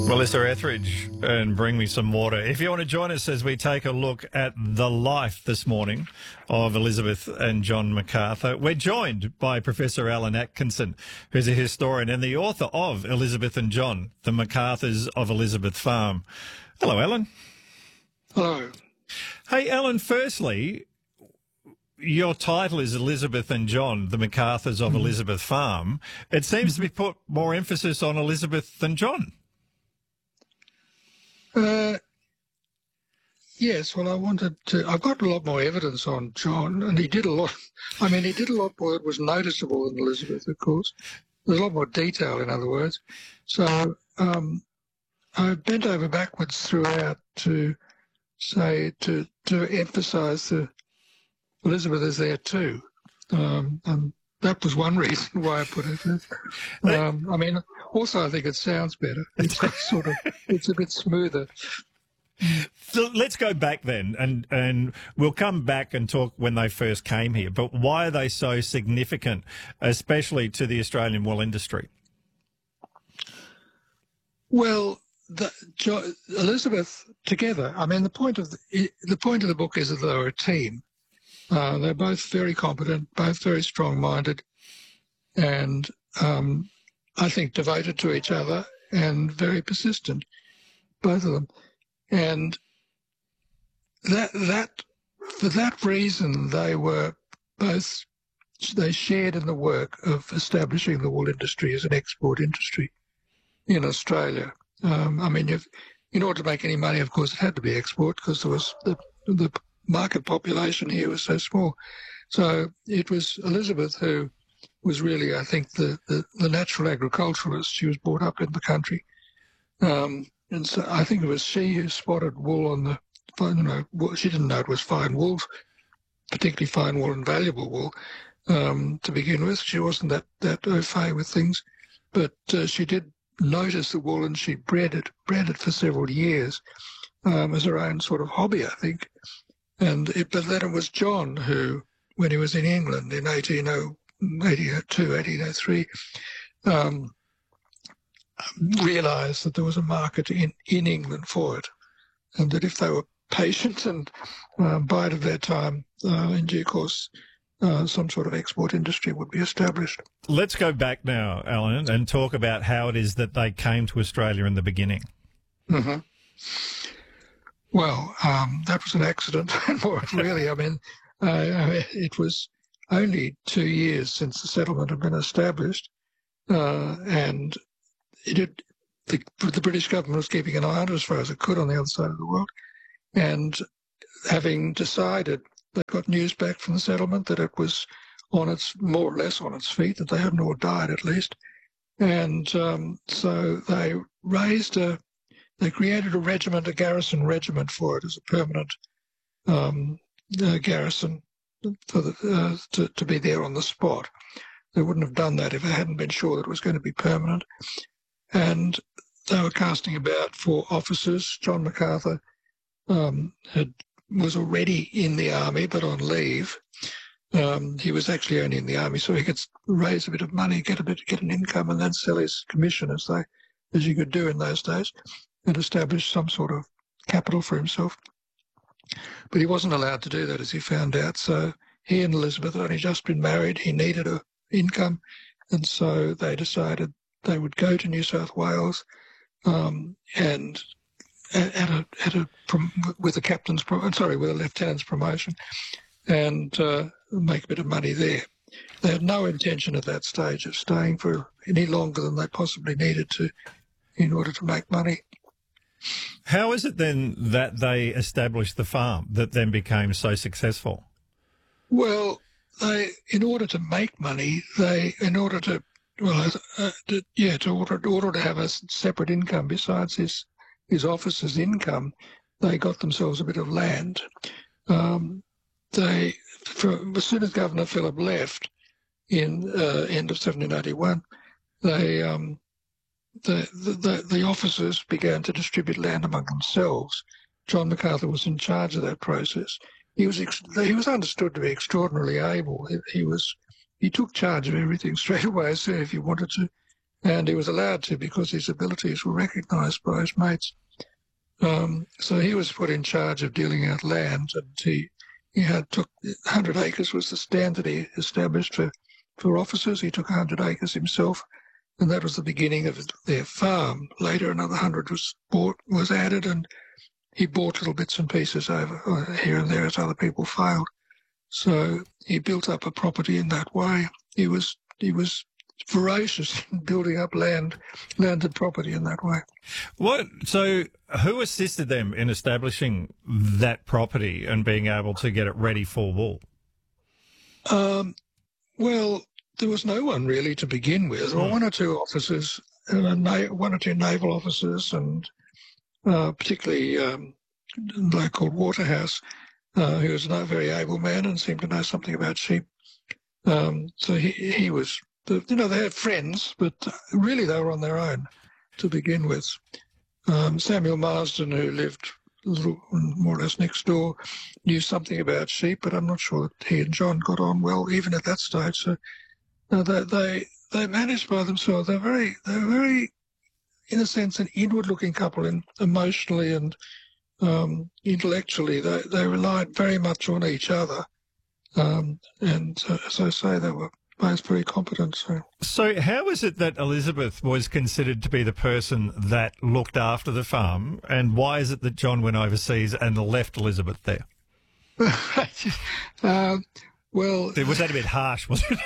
Melissa Etheridge and Bring Me Some Water. If you want to join us as we take a look at the life this morning of Elizabeth and John Macarthur, we're joined by Professor Alan Atkinson, who's a historian and the author of Elizabeth and John, The Macarthurs of Elizabeth Farm. Hello, Alan. Hello. Hey, Alan, firstly, your title is Elizabeth and John, The Macarthurs of Elizabeth Farm. It seems to be put more emphasis on Elizabeth than John. Yes, well, I've got a lot more evidence on John, and he did a lot. I mean, he did a lot more that was noticeable than Elizabeth, of course. There's a lot more detail, in other words. So I bent over backwards throughout to emphasise that Elizabeth is there too. And that was one reason why I put it there. I mean, also I think it sounds better. It's it's a bit smoother. So let's go back then, and we'll come back and talk when they first came here. But why are they so significant, especially to the Australian wool industry? Well, Elizabeth together. I mean, the point of the book is that they were a team. They're both very competent, both very strong-minded, and I think devoted to each other and very persistent, both of them. And for that reason, they shared in the work of establishing the wool industry as an export industry in Australia. I mean, in order to make any money, of course, it had to be export because there was the market population here was so small. So it was Elizabeth who was really, I think, the natural agriculturalist. She was brought up in the country. And so I think it was she who spotted wool on the, she didn't know it was fine wool, particularly fine wool and valuable wool to begin with. She wasn't that au fait with things, but she did notice the wool and she bred it for several years as her own sort of hobby, I think. But then it was John who, when he was in England in 1802, 1803, realised that there was a market in England for it, and that if they were patient and bided their time, in due course, some sort of export industry would be established. Let's go back now, Alan, and talk about how it is that they came to Australia in the beginning. Mm-hmm. Well, that was an accident, really. I mean, it was only 2 years since the settlement had been established, and the British government was keeping an eye on it as far as it could on the other side of the world. And having decided, they got news back from the settlement that it was more or less on its feet, that they hadn't all died at least. And so they created a garrison regiment for it as a permanent garrison for to be there on the spot. They wouldn't have done that if they hadn't been sure that it was going to be permanent. And they were casting about for officers. John Macarthur was already in the army, but on leave. He was actually only in the army, so he could raise a bit of money, get an income, and then sell his commission as you could do in those days, and establish some sort of capital for himself. But he wasn't allowed to do that, as he found out. So he and Elizabeth had only just been married. He needed an income, and so they decided they would go to New South Wales and with a lieutenant's promotion, and make a bit of money there. They had no intention at that stage of staying for any longer than they possibly needed to in order to make money. How is it then that they established the farm that then became so successful? Well, in order to make money, in order to have a separate income besides his officer's income, they got themselves a bit of land. As soon as Governor Phillip left in end of 1781, the officers began to distribute land among themselves. John Macarthur was in charge of that process. He was understood to be extraordinarily able. He took charge of everything straight away as soon as he wanted to, and he was allowed to because his abilities were recognised by his mates. So he was put in charge of dealing out land, and he took 100 acres was the standard he established for officers. He took 100 acres himself, and that was the beginning of their farm. Later, another 100 was added, and he bought little bits and pieces over here and there as other people failed. So he built up a property in that way. He was voracious in building up landed property in that way. So who assisted them in establishing that property and being able to get it ready for war? Well, there was no one really to begin with. There were one or two officers, one or two naval officers, and particularly a bloke called Waterhouse, who was a very able man and seemed to know something about sheep. So he was, they had friends, but really they were on their own to begin with. Samuel Marsden, who lived more or less next door, knew something about sheep, but I'm not sure that he and John got on well even at that stage. So they managed by themselves. They're very, in a sense, an inward-looking couple, emotionally and intellectually. They relied very much on each other, and as I say, they were both very competent. So how is it that Elizabeth was considered to be the person that looked after the farm, and why is it that John went overseas and left Elizabeth there? Well, was that a bit harsh, was it?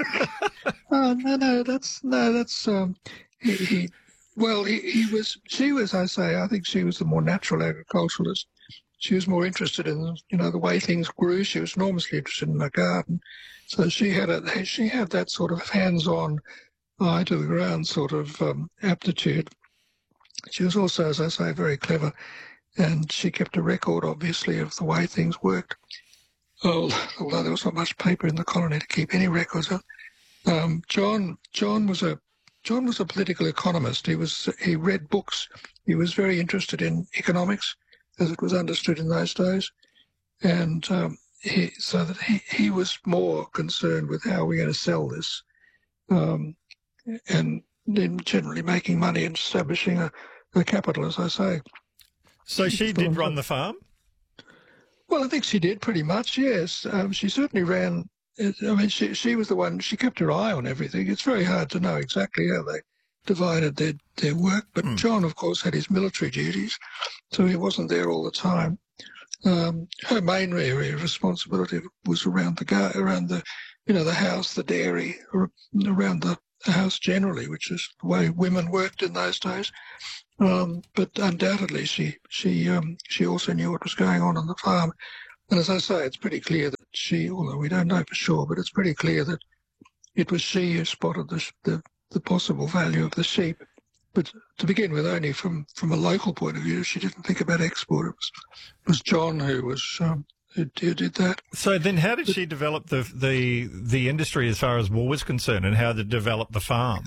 She was, I say, I think she was the more natural agriculturalist. She was more interested in, the way things grew. She was enormously interested in the garden. So she had that sort of hands-on, eye to the ground sort of aptitude. She was also, as I say, very clever, and she kept a record, obviously, of the way things worked. Although there was not much paper in the colony to keep any records of. John was a political economist. He read books. He was very interested in economics, as it was understood in those days, and he was more concerned with how we're going to sell this, and then generally making money and establishing a capital, as I say. So she did run the farm? Well, I think she did pretty much, yes. She certainly ran. I mean, she was the one. She kept her eye on everything. It's very hard to know exactly how they divided their work, but John, of course, had his military duties, so he wasn't there all the time. Her main area of responsibility was around the house, the dairy, around the house generally, which is the way women worked in those days. But undoubtedly, she also knew what was going on the farm. And as I say, it's pretty clear that she, although we don't know for sure, but it's pretty clear that it was she who spotted the possible value of the sheep. But to begin with, only from a local point of view, she didn't think about export. It was John who did that. So then how did she develop the industry as far as wool was concerned, and how to develop the farm?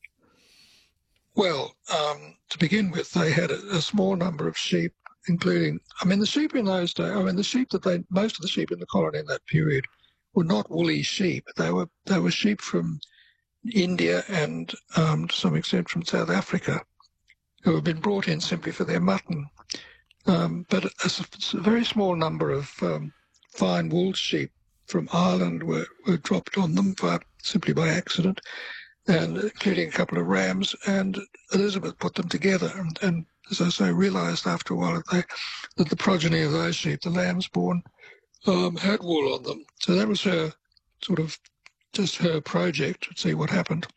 Well, to begin with, they had a small number of sheep, including, the sheep in those days, most of the sheep in the colony in that period were not woolly sheep. They were sheep from India and to some extent from South Africa, who had been brought in simply for their mutton. But a very small number of fine wool sheep from Ireland were dropped on them simply by accident, and including a couple of rams, and Elizabeth put them together and as I say, realised after a while that the progeny of those sheep, the lambs born, had wool on them. So that was her just her project to see what happened.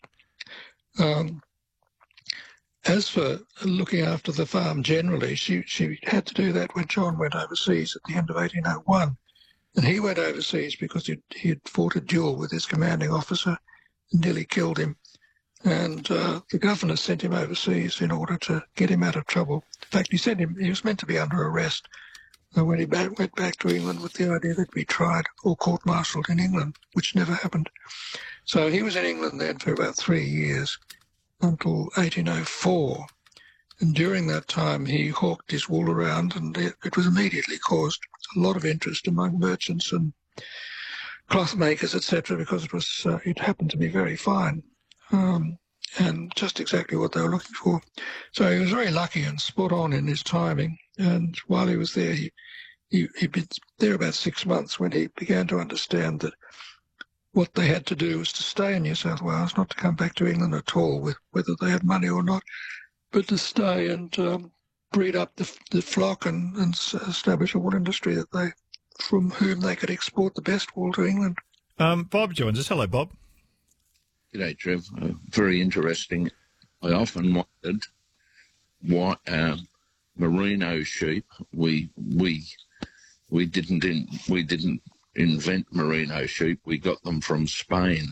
As for looking after the farm generally, she had to do that when John went overseas at the end of 1801. And he went overseas because he had fought a duel with his commanding officer and nearly killed him. And the governor sent him overseas in order to get him out of trouble. In fact, he was meant to be under arrest when he went back to England with the idea that he'd be tried or court-martialed in England, which never happened. So he was in England then for about 3 years, until 1804. And during that time, he hawked his wool around, and it was immediately caused a lot of interest among merchants and cloth makers, etc., because it happened to be very fine. and just exactly what they were looking for. So he was very lucky and spot on in his timing. And while he was there, he'd been there about 6 months when he began to understand that what they had to do was to stay in New South Wales, not to come back to England at all, with whether they had money or not, but to stay and breed up the flock and establish a wool industry from whom they could export the best wool to England. Bob joins us. Hello, Bob. G'day, Trev. Very interesting. I often wondered why merino sheep. We didn't invent merino sheep. We got them from Spain,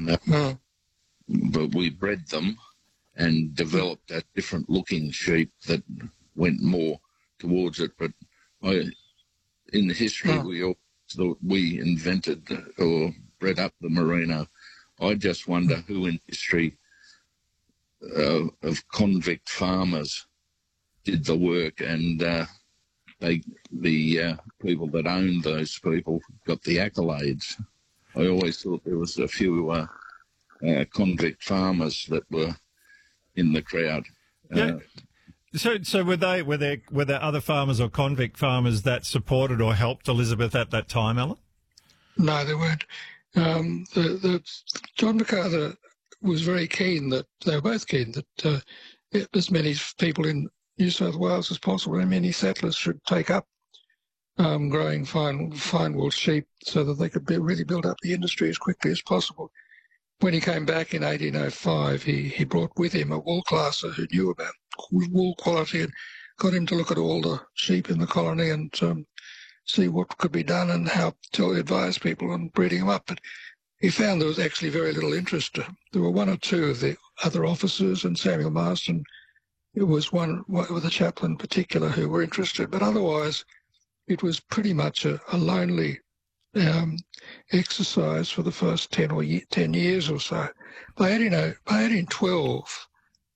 but we bred them and developed a different looking sheep that went more towards it. But in the history, we invented or bred up the merino. I just wonder who in history of convict farmers did the work, and the people that owned those people got the accolades. I always thought there was a few convict farmers that were in the crowd. Yeah. So were there other farmers or convict farmers that supported or helped Elizabeth at that time, Alan? No, there weren't. John Macarthur was very keen that they were both keen that as many people in New South Wales as possible and many settlers should take up growing fine wool sheep so that they could really build up the industry as quickly as possible. When he came back in 1805, he brought with him a wool classer who knew about wool quality and got him to look at all the sheep in the colony and see what could be done and how to advise people on breeding them up. But he found there was actually very little interest. There were one or two of the other officers and Samuel Marston. It was one with a chaplain in particular who were interested, but otherwise it was pretty much a lonely exercise for the first 10 years or so. By 1812,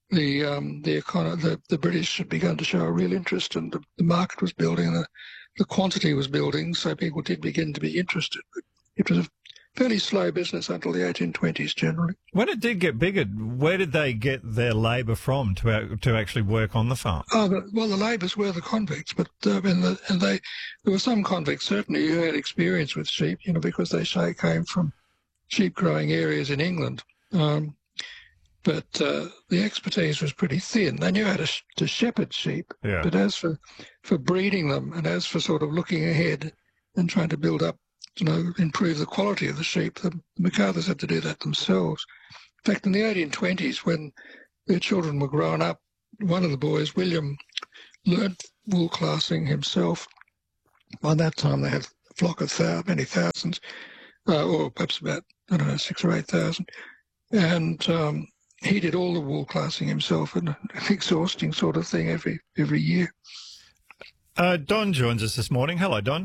the British had begun to show a real interest, and the market was building, and the quantity was building, so people did begin to be interested. But it was a fairly slow business until the 1820s generally. When it did get bigger, where did they get their labour from to actually work on the farm? The labourers were the convicts, but there were some convicts certainly who had experience with sheep, because they came from sheep growing areas in England. But the expertise was pretty thin. They knew how to shepherd sheep, but as for breeding them and as for sort of looking ahead and trying to build up, improve the quality of the sheep, the Macarthurs had to do that themselves. In fact, in the 1820s, when their children were growing up, one of the boys, William, learnt wool classing himself. By that time, they had a flock of many thousands, or perhaps about, 6,000 or 8,000. And he did all the wool classing himself, an exhausting sort of thing every year. Don joins us this morning. Hello, Don.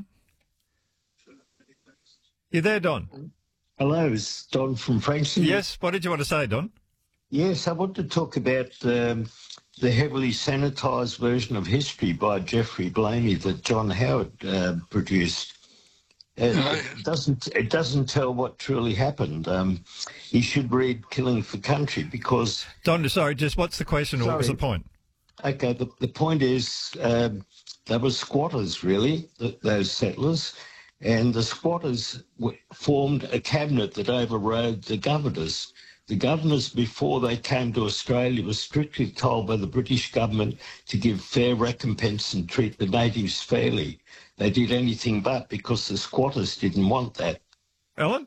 You there, Don? Hello, it's Don from Frankston. Yes, what did you want to say, Don? Yes, I want to talk about the heavily sanitised version of history by Geoffrey Blamey that John Howard produced. It doesn't tell what truly happened. He should read Killing for Country because... Don, sorry, just what's the question or what was the point? Okay, the point is they were squatters, really, those settlers, and the squatters formed a cabinet that overrode the governors. The governors, before they came to Australia, were strictly told by the British government to give fair recompense and treat the natives fairly. They did anything but because the squatters didn't want that. Alan?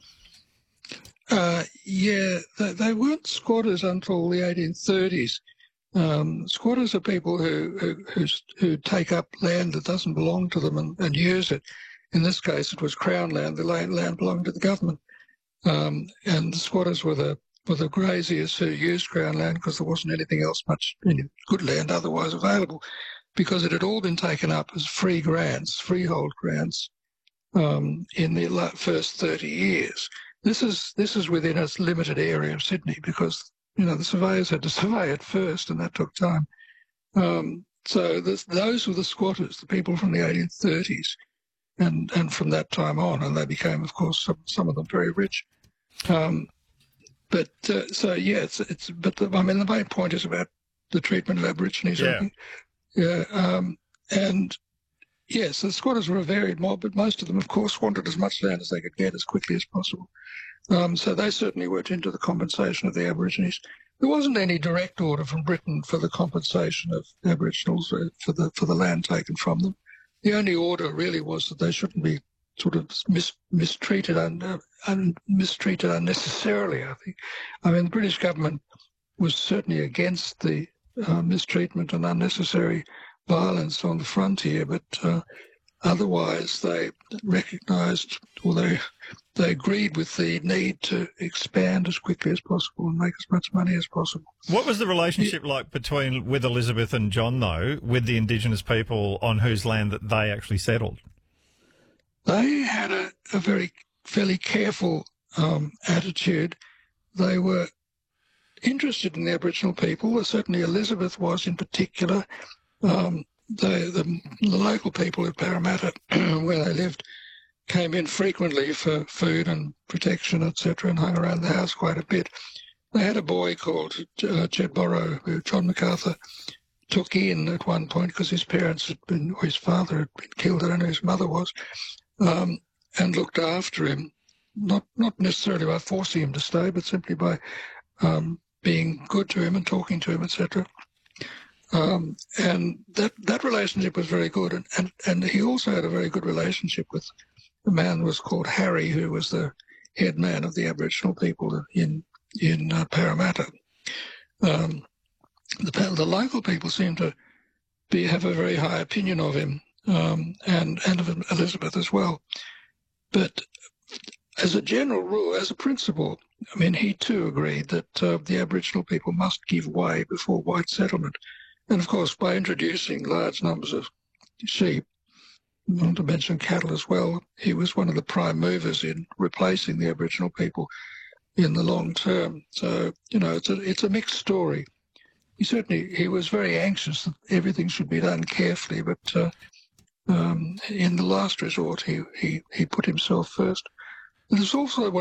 They weren't squatters until the 1830s. Squatters are people who take up land that doesn't belong to them and use it. In this case, it was Crown land. The land belonged to the government. And the squatters were the graziers who used Crown land because there wasn't anything else any good land otherwise available, because it had all been taken up as freehold grants, in the first 30 years. This is within a limited area of Sydney because, the surveyors had to survey it first and that took time. So those were the squatters, the people from the 1830s and from that time on, and they became, of course, some of them very rich. But so yeah, I mean, the main point is about the treatment of Aborigines. Yeah. I think. Yeah. And yes, the squatters were a varied mob, but most of them, of course, wanted as much land as they could get as quickly as possible. So they certainly worked into the compensation of the Aborigines. There wasn't any direct order from Britain for the compensation of Aboriginals for the land taken from them. The only order really was that they shouldn't be sort of mistreated unnecessarily, I think. I mean, the British government was certainly against the mistreatment and unnecessary violence on the frontier, but otherwise they recognised, or they agreed with the need to expand as quickly as possible and make as much money as possible. What was the relationship like with Elizabeth and John, though, with the Indigenous people on whose land that they actually settled? They had a fairly careful attitude. They were interested in the Aboriginal people. Certainly Elizabeth was in particular. The local people of Parramatta, where they lived, came in frequently for food and protection, etc., and hung around the house quite a bit. They had a boy called Ched Borrow, who John MacArthur took in at one point because his parents had been, or his father had been killed, I don't know who his mother was, and looked after him, not necessarily by forcing him to stay, but simply by being good to him and talking to him, etc. And that relationship was very good. And he also had a very good relationship with a man who was called Harry, who was the head man of the Aboriginal people in Parramatta. The local people seem to have a very high opinion of him and of Elizabeth as well. But as a general rule, as a principle, I mean, he too agreed that the Aboriginal people must give way before white settlement. And of course, by introducing large numbers of sheep, not to mention cattle as well, he was one of the prime movers in replacing the Aboriginal people in the long term. So, it's a mixed story. He was very anxious that everything should be done carefully, but in the last resort, he put himself first. It was also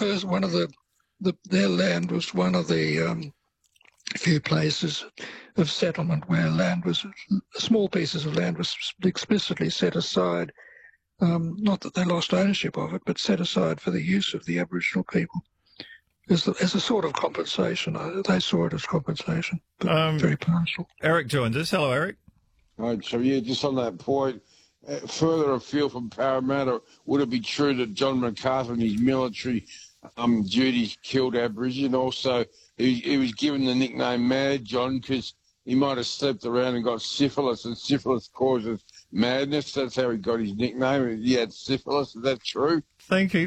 their land was one of the few places of settlement where small pieces of land was explicitly set aside, not that they lost ownership of it, but set aside for the use of the Aboriginal people as a sort of compensation. They saw it as compensation, but very partial. Eric joins us. Hello, Eric. Right, so yeah, just on that point, further afield from Parramatta, would it be true that John MacArthur in his military duties killed Aboriginal? Also, he was given the nickname Mad John because he might have slept around and got syphilis, and syphilis causes madness. That's how he got his nickname. He had syphilis. Is that true? Thank you.